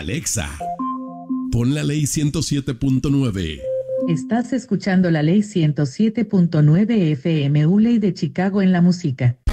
Alexa, pon la ley 107.9. Estás escuchando la ley 107.9 FM Uley de Chicago en la música.